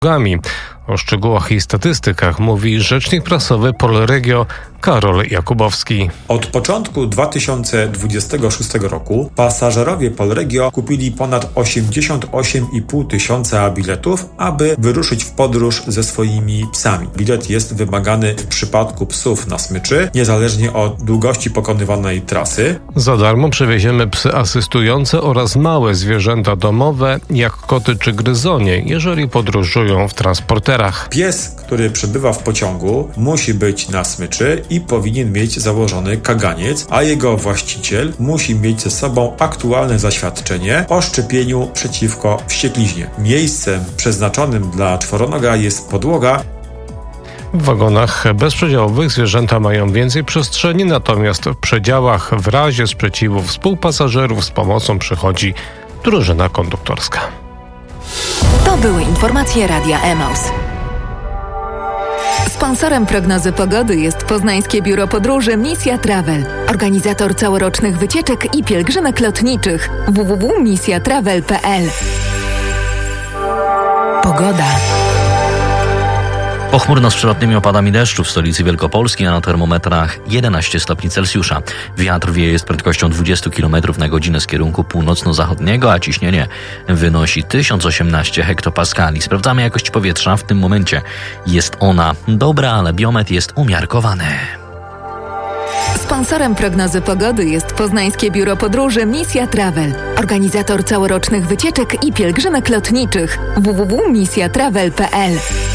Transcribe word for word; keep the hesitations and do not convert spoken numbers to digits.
O szczegółach i statystykach mówi rzecznik prasowy Polregio Karol Jakubowski. Od początku dwa tysiące dwudziestego szóstego roku pasażerowie Polregio kupili ponad osiemdziesiąt osiem i pół tysiąca biletów, aby wyruszyć w podróż ze swoimi psami. Bilet jest wymagany w przypadku psów na smyczy, niezależnie od długości pokonywanej trasy. Za darmo przewieziemy psy asystujące oraz małe zwierzęta domowe, jak koty czy gryzonie, jeżeli podróżują w transporterach. Pies, który przebywa w pociągu, musi być na smyczy i powinien mieć założony kaganiec, a jego właściciel musi mieć ze sobą aktualne zaświadczenie o szczepieniu przeciwko wściekliźnie. Miejscem przeznaczonym dla czworonoga jest podłoga. W wagonach bezprzedziałowych zwierzęta mają więcej przestrzeni, natomiast w przedziałach w razie sprzeciwu współpasażerów z pomocą przychodzi drużyna konduktorska. To były informacje Radia Emaus. Sponsorem prognozy pogody jest Poznańskie Biuro Podróży Misja Travel, organizator całorocznych wycieczek i pielgrzymek lotniczych. w w w kropka misja travel kropka p l. Pogoda. Pochmurno z przelotnymi opadami deszczu w stolicy Wielkopolski, a na termometrach jedenaście stopni Celsjusza. Wiatr wieje z prędkością dwadzieścia kilometrów na godzinę z kierunku północno-zachodniego, a ciśnienie wynosi tysiąc osiemnaście hektopaskali. Sprawdzamy jakość powietrza. W tym momencie jest ona dobra, ale biometr jest umiarkowany. Sponsorem prognozy pogody jest Poznańskie Biuro Podróży Misja Travel, organizator całorocznych wycieczek i pielgrzymek lotniczych. w w w kropka misja travel kropka p l.